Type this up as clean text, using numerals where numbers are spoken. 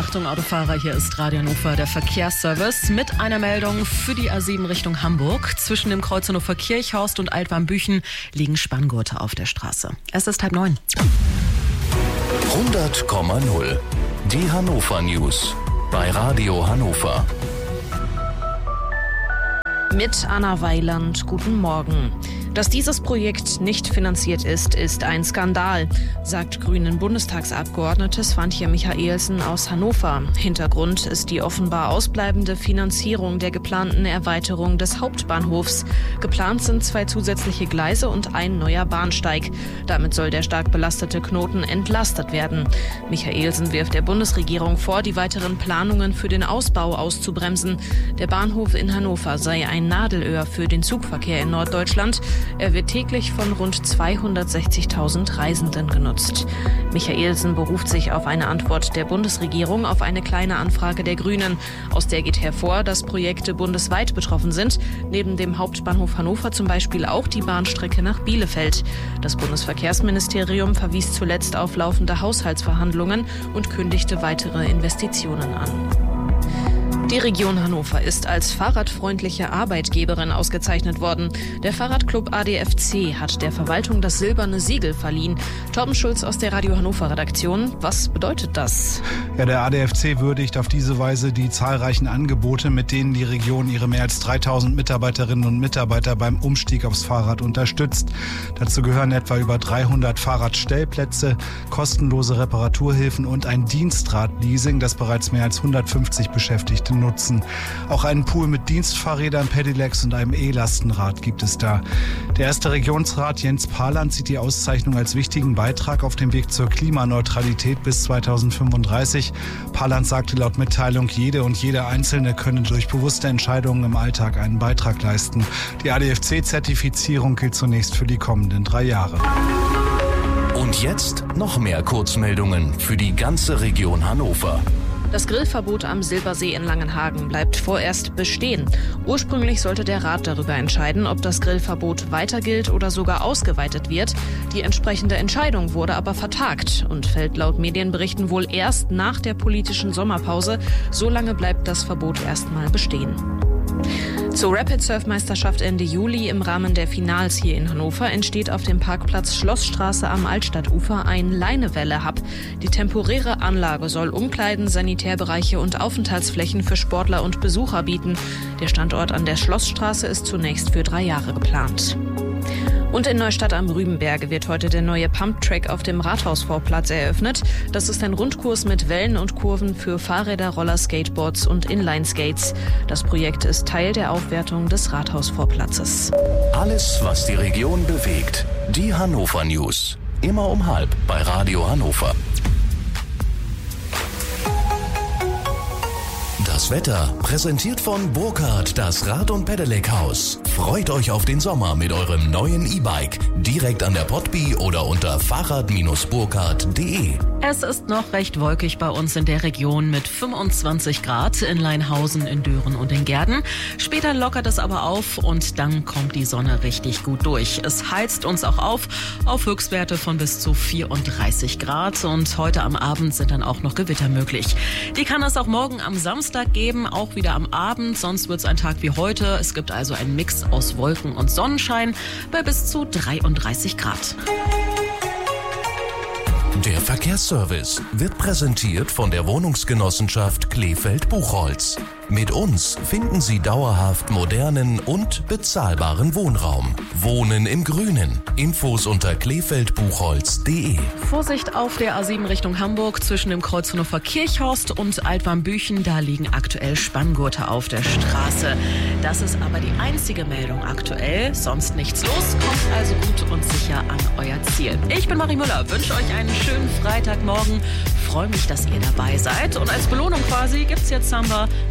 Achtung Autofahrer, hier ist Radio Hannover, der Verkehrsservice mit einer Meldung für die A7 Richtung Hamburg. Zwischen dem Kreuz Hannover Kirchhorst und Altwarmbüchen liegen Spanngurte auf der Straße. Es ist 8:30. 100,0. Die Hannover News bei Radio Hannover. Mit Anna Weiland, guten Morgen. Dass dieses Projekt nicht finanziert ist, ist ein Skandal, sagt Grünen Bundestagsabgeordnete Svantje Michaelsen aus Hannover. Hintergrund ist die offenbar ausbleibende Finanzierung der geplanten Erweiterung des Hauptbahnhofs. Geplant sind 2 zusätzliche Gleise und ein neuer Bahnsteig. Damit soll der stark belastete Knoten entlastet werden. Michaelsen wirft der Bundesregierung vor, die weiteren Planungen für den Ausbau auszubremsen. Der Bahnhof in Hannover sei ein Nadelöhr für den Zugverkehr in Norddeutschland. Er wird täglich von rund 260.000 Reisenden genutzt. Michaelsen beruft sich auf eine Antwort der Bundesregierung auf eine kleine Anfrage der Grünen. Aus der geht hervor, dass Projekte bundesweit betroffen sind. Neben dem Hauptbahnhof Hannover zum Beispiel auch die Bahnstrecke nach Bielefeld. Das Bundesverkehrsministerium verwies zuletzt auf laufende Haushaltsverhandlungen und kündigte weitere Investitionen an. Die Region Hannover ist als fahrradfreundliche Arbeitgeberin ausgezeichnet worden. Der Fahrradclub ADFC hat der Verwaltung das silberne Siegel verliehen. Torben Schulz aus der Radio Hannover Redaktion. Was bedeutet das? Ja, der ADFC würdigt auf diese Weise die zahlreichen Angebote, mit denen die Region ihre mehr als 3000 Mitarbeiterinnen und Mitarbeiter beim Umstieg aufs Fahrrad unterstützt. Dazu gehören etwa über 300 Fahrradstellplätze, kostenlose Reparaturhilfen und ein Dienstradleasing, das bereits mehr als 150 Beschäftigte nutzen. Auch einen Pool mit Dienstfahrrädern, Pedelecs und einem E-Lastenrad gibt es da. Der erste Regionsrat Jens Paland sieht die Auszeichnung als wichtigen Beitrag auf dem Weg zur Klimaneutralität bis 2035. Paland sagte laut Mitteilung, jede und jeder Einzelne könne durch bewusste Entscheidungen im Alltag einen Beitrag leisten. Die ADFC-Zertifizierung gilt zunächst für die kommenden 3 Jahre. Und jetzt noch mehr Kurzmeldungen für die ganze Region Hannover. Das Grillverbot am Silbersee in Langenhagen bleibt vorerst bestehen. Ursprünglich sollte der Rat darüber entscheiden, ob das Grillverbot weiter gilt oder sogar ausgeweitet wird. Die entsprechende Entscheidung wurde aber vertagt und fällt laut Medienberichten wohl erst nach der politischen Sommerpause. So lange bleibt das Verbot erstmal bestehen. Zur Rapid-Surf-Meisterschaft Ende Juli im Rahmen der Finals hier in Hannover entsteht auf dem Parkplatz Schlossstraße am Altstadtufer ein Leinewelle-Hub. Die temporäre Anlage soll Umkleiden, Sanitärbereiche und Aufenthaltsflächen für Sportler und Besucher bieten. Der Standort an der Schlossstraße ist zunächst für 3 Jahre geplant. Und in Neustadt am Rübenberge wird heute der neue Pumptrack auf dem Rathausvorplatz eröffnet. Das ist ein Rundkurs mit Wellen und Kurven für Fahrräder, Roller, Skateboards und Inline-Skates. Das Projekt ist Teil der Aufwertung des Rathausvorplatzes. Alles, was die Region bewegt. Die Hannover News. Immer um 12:30 bei Radio Hannover. Das Wetter präsentiert von Burkhardt, das Rad- und Pedelec-Haus. Freut euch auf den Sommer mit eurem neuen E-Bike. Direkt an der Potby oder unter fahrrad-burkhardt.de. Es ist noch recht wolkig bei uns in der Region mit 25 Grad in Leinhausen, in Düren und in Gehrden. Später lockert es aber auf und dann kommt die Sonne richtig gut durch. Es heizt uns auch auf Höchstwerte von bis zu 34 Grad und heute am Abend sind dann auch noch Gewitter möglich. Die kann es auch morgen am Samstag geben, auch wieder am Abend, sonst wird es ein Tag wie heute. Es gibt also einen Mix aus Wolken und Sonnenschein bei bis zu 33 Grad. Der Verkehrsservice wird präsentiert von der Wohnungsgenossenschaft Kleefeld-Buchholz. Mit uns finden Sie dauerhaft modernen und bezahlbaren Wohnraum. Wohnen im Grünen. Infos unter kleefeldbuchholz.de. Vorsicht auf der A7 Richtung Hamburg zwischen dem Kreuz Hannover Kirchhorst und Altwarmbüchen. Da liegen aktuell Spanngurte auf der Straße. Das ist aber die einzige Meldung aktuell. Sonst nichts los. Kommt also gut und sicher an euer Ziel. Ich bin Marie Müller. Wünsche euch einen schönen Freitagmorgen. Freue mich, dass ihr dabei seid. Und als Belohnung quasi gibt's jetzt Samba